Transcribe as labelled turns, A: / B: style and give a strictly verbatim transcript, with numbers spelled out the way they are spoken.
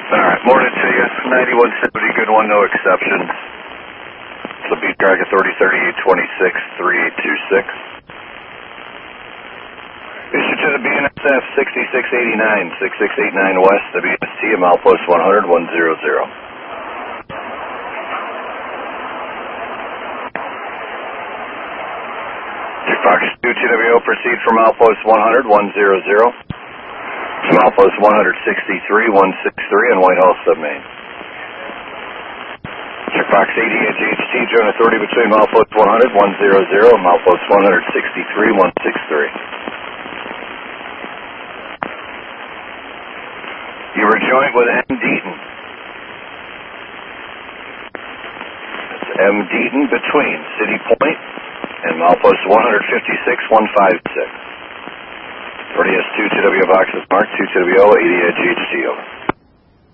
A: All right, morning to you. ninety-one seventy, good one, no exceptions. The beat target thirty thirty-eight twenty-six, three eight two six. Issue to the B N S F sixty-six eighty-nine, sixty-six eighty-nine West, the B S T, a milepost one hundred, one hundred. Fox two T W O, proceed from milepost one hundred, one hundred. Milepost one sixty-three, one sixty-three on Whitehall Submain. Fox eighty H H T, join authority between milepost one hundred, one hundred, and milepost one sixty-three, one sixty-three. You were joined with M. Deaton. That's M. Deaton between City Point and milepost one fifty-six, one fifty-six. forty S two T W O boxes marked, two T W O, eighty H H